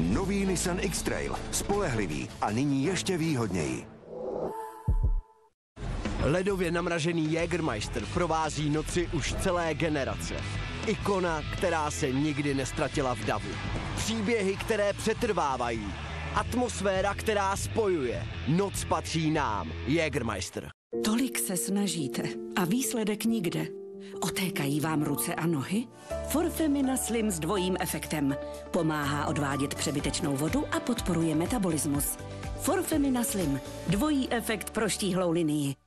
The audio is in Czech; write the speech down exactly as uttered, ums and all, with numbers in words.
Nový Nissan X-Trail. Spolehlivý a nyní ještě výhodněji. Ledově namražený Jägermeister provází noci už celé generace. Ikona, která se nikdy nestratila v davu. Příběhy, které přetrvávají. Atmosféra, která spojuje. Noc patří nám. Jägermeister. Tolik se snažíte a výsledek nikde. Otékají vám ruce a nohy? Forfemina Slim s dvojím efektem. Pomáhá odvádět přebytečnou vodu a podporuje metabolismus. Forfemina Slim. Dvojí efekt pro štíhlou linii.